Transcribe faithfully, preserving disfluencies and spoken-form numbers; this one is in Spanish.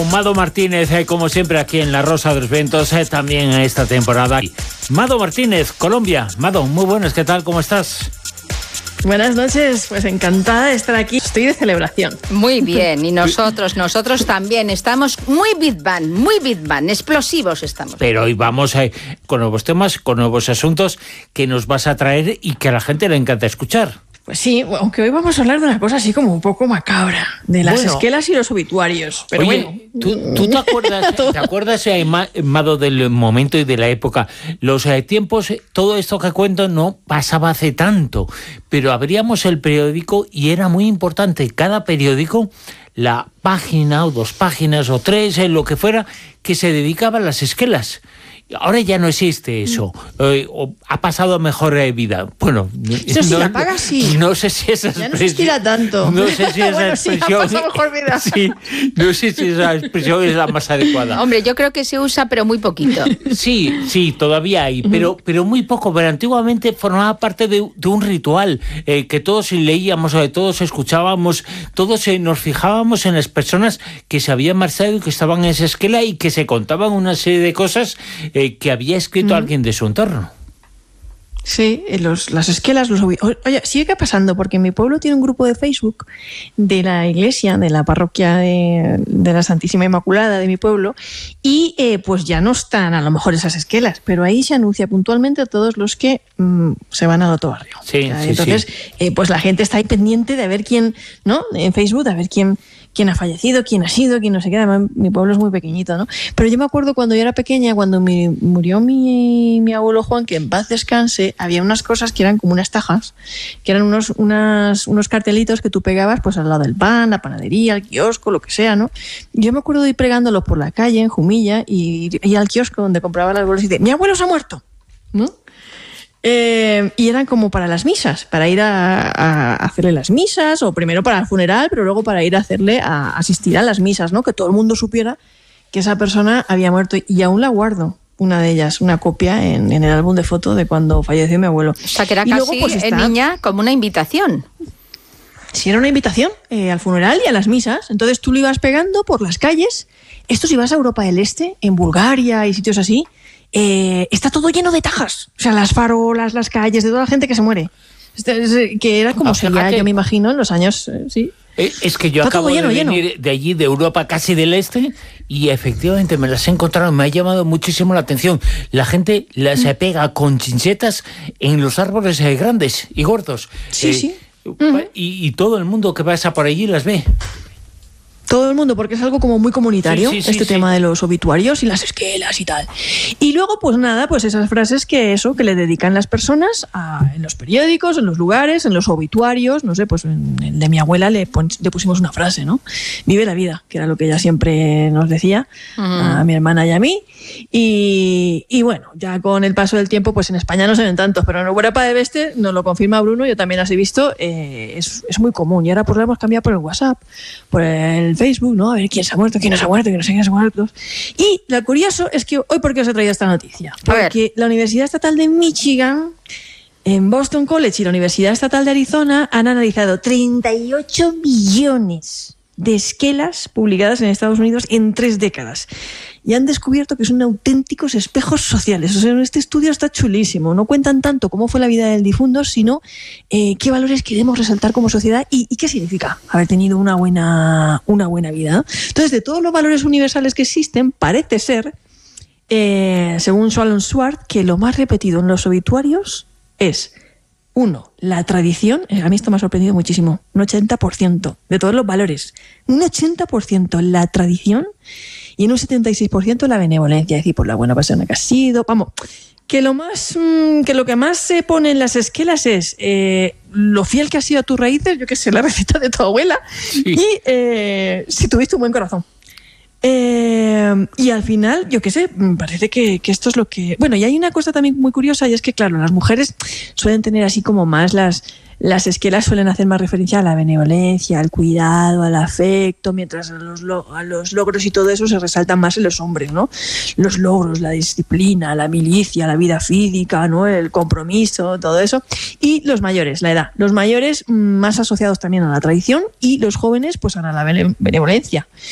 Mado Martínez, eh, como siempre, aquí en La Rosa de los Vientos, eh, también en esta temporada. Mado Martínez, Colombia. Mado, muy buenas, ¿qué tal? ¿Cómo estás? Buenas noches, pues encantada de estar aquí. Estoy de celebración. Muy bien, y nosotros, nosotros también estamos muy Big Bang, muy Big Bang, explosivos estamos. Pero hoy vamos eh, con nuevos temas, con nuevos asuntos que nos vas a traer y que a la gente le encanta escuchar. Pues sí, aunque hoy vamos a hablar de una cosa así como un poco macabra, de las bueno, esquelas y los obituarios. Pero oye, bueno. ¿tú, tú te acuerdas, ¿te acuerdas, eh, Mado, del momento y de la época? Los eh, tiempos, todo esto que cuento no pasaba hace tanto, pero abríamos el periódico y era muy importante. Cada periódico, la página o dos páginas o tres, eh, lo que fuera, que se dedicaba a las esquelas. Ahora ya no existe eso. Eh, ha pasado a mejor eh, vida. Bueno, eso sí, no, la paga sí. No sé si esa ya no se estira tanto. No sé si esa bueno, expresión. Sí, ha pasado mejor vida. Sí, no sé si esa expresión es la más adecuada. Hombre, yo creo que se usa, pero muy poquito. Sí, sí, todavía hay, pero, pero muy poco. Pero antiguamente formaba parte de, de un ritual eh, que todos leíamos, eh, todos escuchábamos, todos eh, nos fijábamos en las personas que se habían marchado y que estaban en esa esquela y que se contaban una serie de cosas eh, que había escrito mm. alguien de su entorno. Sí, los, las esquelas, los oye, sigue pasando, porque mi pueblo tiene un grupo de Facebook de la iglesia, de la parroquia de, de la Santísima Inmaculada de mi pueblo, y eh, pues ya no están a lo mejor esas esquelas, pero ahí se anuncia puntualmente a todos los que mmm, se van al otro barrio. Sí, o sea, sí, entonces, sí. Eh, pues la gente está ahí pendiente de ver quién, ¿no? En Facebook, a ver quién, quién ha fallecido, quién ha sido, quién no sé qué. Además, mi pueblo es muy pequeñito, ¿no? Pero yo me acuerdo cuando yo era pequeña, cuando mi, murió mi, mi abuelo Juan, que en paz descanse, había unas cosas que eran como unas tajas, que eran unos, unas, unos cartelitos que tú pegabas pues al lado del pan, la panadería, el kiosco, lo que sea, ¿no? Yo me acuerdo de ir pegándolos por la calle, en Jumilla, y ir al kiosco donde compraba las bolsas y decía, mi abuelo se ha muerto, ¿no? Eh, y eran como para las misas, para ir a, a hacerle las misas, o primero para el funeral, pero luego para ir a hacerle, a asistir a las misas, ¿no? Que todo el mundo supiera que esa persona había muerto, y aún la guardo, una de ellas, una copia en, en el álbum de fotos de cuando falleció mi abuelo. O sea, que era y casi, luego, pues, está, niña, como una invitación. Sí, era una invitación eh, al funeral y a las misas. Entonces tú lo ibas pegando por las calles. Esto, si vas a Europa del Este, en Bulgaria y sitios así, Eh, está todo lleno de tajas, o sea, las farolas, las calles, de toda la gente que se muere, que era como sería, yo me imagino, en los años, eh, sí. Es que yo está acabo lleno, de venir lleno. de allí, de Europa, casi del Este, y efectivamente me las he encontrado, me ha llamado muchísimo la atención. La gente las mm. pega con chinchetas en los árboles eh, grandes y gordos. Sí, eh, sí. Mm. Y, y todo el mundo que pasa por allí las ve. Todo el mundo, porque es algo como muy comunitario, sí, sí, sí, este sí. tema de los obituarios y las esquelas y tal. Y luego, pues nada, pues esas frases que eso, que le dedican las personas a, en los periódicos, en los lugares, en los obituarios, no sé, pues en el de mi abuela le, pon, le pusimos una frase, ¿no? Vive la vida, que era lo que ella siempre nos decía, uh-huh. a mi hermana y a mí. Y, y bueno, ya con el paso del tiempo, pues en España no se ven tantos, pero en Europa de Beste, nos lo confirma Bruno, yo también las he visto, eh, es, es muy común. Y ahora pues lo hemos cambiado por el WhatsApp, por el Facebook, ¿no? A ver quién se ha muerto, quién no se ha muerto, quién no sé quién se ha muerto. Y lo curioso es que hoy, ¿por qué os he traído esta noticia? Porque la Universidad Estatal de Michigan, en Boston College y la Universidad Estatal de Arizona han analizado treinta y ocho millones de esquelas publicadas en Estados Unidos en tres décadas. Y han descubierto que son auténticos espejos sociales. O sea, este estudio está chulísimo. No cuentan tanto cómo fue la vida del difunto, sino eh, qué valores queremos resaltar como sociedad y, y qué significa haber tenido una buena, una buena vida. Entonces, de todos los valores universales que existen, parece ser, eh, según Shalom Swart, que lo más repetido en los obituarios es, uno, la tradición. A mí esto me ha sorprendido muchísimo. Un ochenta por ciento de todos los valores. Un ochenta por ciento la tradición. Y en un setenta y seis por ciento la benevolencia, es decir, por la buena persona que has sido. Vamos, que lo más que lo que más se pone en las esquelas es eh, lo fiel que has sido a tus raíces, yo qué sé, la receta de tu abuela, sí. y eh, si tuviste un buen corazón. Eh, y al final, yo qué sé, parece que, que esto es lo que... Bueno, y hay una cosa también muy curiosa, y es que, claro, las mujeres suelen tener así como más las... Las esquelas suelen hacer más referencia a la benevolencia, al cuidado, al afecto, mientras a los, lo, a los logros y todo eso se resaltan más en los hombres, ¿no? Los logros, la disciplina, la milicia, la vida física, ¿no? El compromiso, todo eso. Y los mayores, la edad. Los mayores más asociados también a la tradición y los jóvenes pues a la benevolencia.